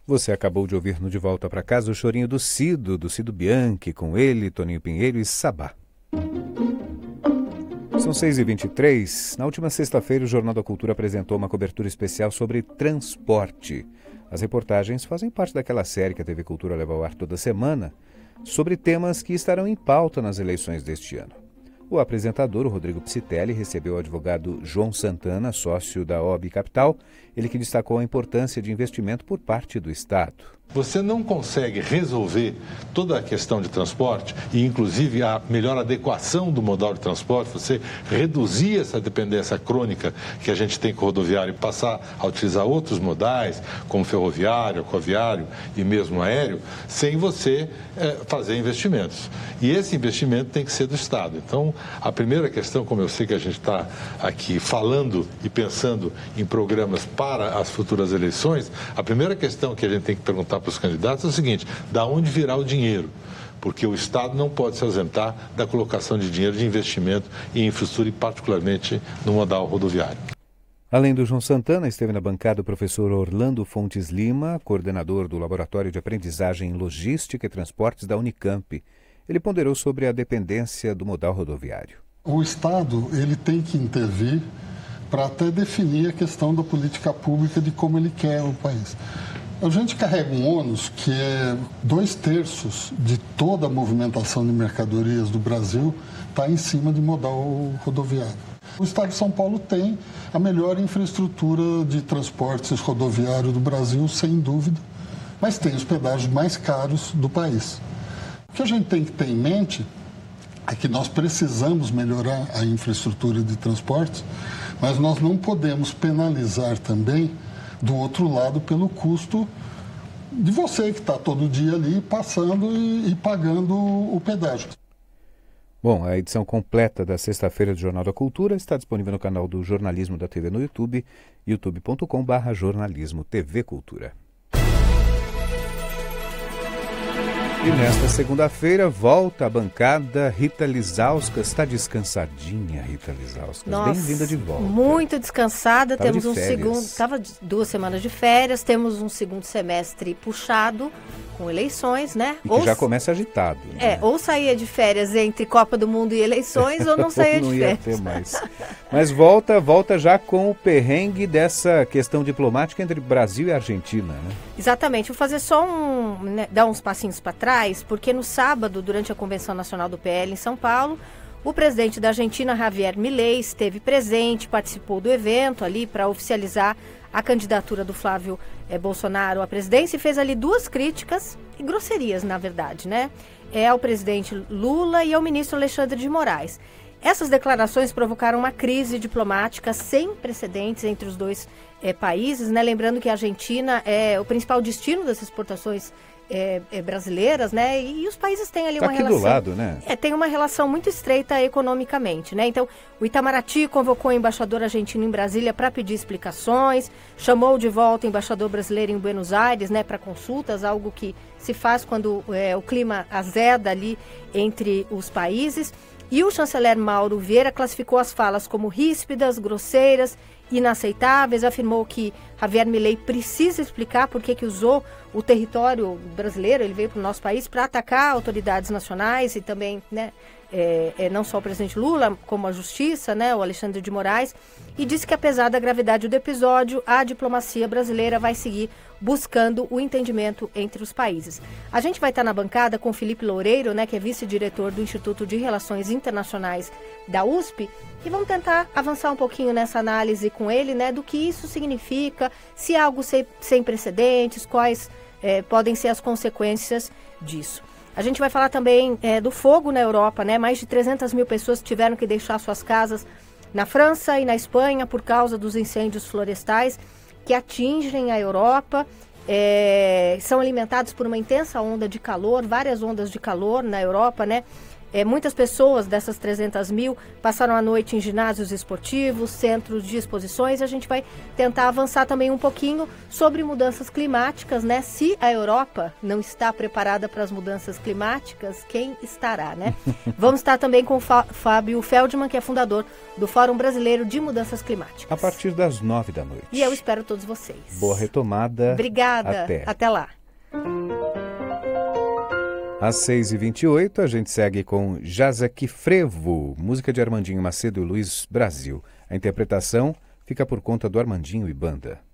Você acabou de ouvir no De Volta para Casa o chorinho do Cido Bianchi, com ele, Toninho Pinheiro e Sabá. São 6h23. Na última sexta-feira, o Jornal da Cultura apresentou uma cobertura especial sobre transporte. As reportagens fazem parte daquela série que a TV Cultura leva ao ar toda semana, sobre temas que estarão em pauta nas eleições deste ano. O apresentador, o Rodrigo Psitelli, recebeu o advogado João Santana, sócio da OAB Capital, ele que destacou a importância de investimento por parte do Estado. Você não consegue resolver toda a questão de transporte e, inclusive, a melhor adequação do modal de transporte, você reduzir essa dependência crônica que a gente tem com o rodoviário e passar a utilizar outros modais, como ferroviário, aquaviário e mesmo aéreo, sem você fazer investimentos. E esse investimento tem que ser do Estado. Então, a primeira questão, como eu sei que a gente está aqui falando e pensando em programas para as futuras eleições, a primeira questão que a gente tem que perguntar para os candidatos é o seguinte: da onde virá o dinheiro? Porque o Estado não pode se ausentar da colocação de dinheiro de investimento em infraestrutura e particularmente no modal rodoviário. Além do João Santana, esteve na bancada o professor Orlando Fontes Lima, coordenador do Laboratório de Aprendizagem em Logística e Transportes da Unicamp. Ele ponderou sobre a dependência do modal rodoviário. O Estado ele tem que intervir para até definir a questão da política pública de como ele quer o país. A gente carrega um ônus que é 2/3 de toda a movimentação de mercadorias do Brasil está em cima de modal rodoviário. O Estado de São Paulo tem a melhor infraestrutura de transportes rodoviário do Brasil, sem dúvida, mas tem os pedágios mais caros do país. O que a gente tem que ter em mente é que nós precisamos melhorar a infraestrutura de transportes, mas nós não podemos penalizar também do outro lado pelo custo de você que está todo dia ali passando e pagando o pedágio. Bom, a edição completa da sexta-feira do Jornal da Cultura está disponível no canal do Jornalismo da TV no YouTube, youtube.com/jornalismo TV Cultura. E nesta segunda-feira volta a bancada Rita Lizauskas. Está descansadinha, Rita Lizauskas. Nossa, bem-vinda de volta. Muito descansada. Tava temos de um férias. segundo. Estava 2 semanas de férias. Temos um segundo semestre puxado com eleições, né? E que já começa agitado. Né? Ou saía de férias entre Copa do Mundo e eleições, ou não saía não de ia férias. ter mais. Mas volta já com o perrengue dessa questão diplomática entre Brasil e Argentina, né? Exatamente. Vou fazer só dar uns passinhos para trás, porque no sábado, durante a Convenção Nacional do PL em São Paulo, o presidente da Argentina, Javier Milei, esteve presente, participou do evento ali para oficializar a candidatura do Flávio Bolsonaro à presidência e fez ali 2 críticas, e grosserias, na verdade, né? Ao presidente Lula e ao ministro Alexandre de Moraes. Essas declarações provocaram uma crise diplomática sem precedentes entre os dois países, né? Lembrando que a Argentina é o principal destino das exportações brasileiras, né? E os países têm ali uma aqui relação... do lado, né? Tem uma relação muito estreita economicamente, né? Então, o Itamaraty convocou o embaixador argentino em Brasília para pedir explicações, chamou de volta o embaixador brasileiro em Buenos Aires, né, para consultas, algo que se faz quando o clima azeda ali entre os países. E o chanceler Mauro Vieira classificou as falas como ríspidas, grosseiras, inaceitáveis, afirmou que Javier Milei precisa explicar por que usou o território brasileiro, ele veio para o nosso país para atacar autoridades nacionais e também, né, não só o presidente Lula, como a Justiça, né, o Alexandre de Moraes, e disse que apesar da gravidade do episódio, a diplomacia brasileira vai seguir buscando o entendimento entre os países. A gente vai estar na bancada com o Felipe Loureiro, né, que é vice-diretor do Instituto de Relações Internacionais da USP, e vamos tentar avançar um pouquinho nessa análise com ele, né, do que isso significa, se é algo sem precedentes, quais podem ser as consequências disso. A gente vai falar também do fogo na Europa, né? Mais de 300 mil pessoas tiveram que deixar suas casas na França e na Espanha por causa dos incêndios florestais que atingem a Europa. São alimentados por uma intensa onda de calor, várias ondas de calor na Europa, né? Muitas pessoas dessas 300 mil passaram a noite em ginásios esportivos, centros de exposições. A gente vai tentar avançar também um pouquinho sobre mudanças climáticas, né? Se a Europa não está preparada para as mudanças climáticas, quem estará, né? Vamos estar também com o Fábio Feldman, que é fundador do Fórum Brasileiro de Mudanças Climáticas. A partir das 9 da noite. E eu espero todos vocês. Boa retomada. Obrigada. Até lá. Às 6h28, a gente segue com Jazek Frevo, música de Armandinho Macedo e Luiz Brasil. A interpretação fica por conta do Armandinho e Banda.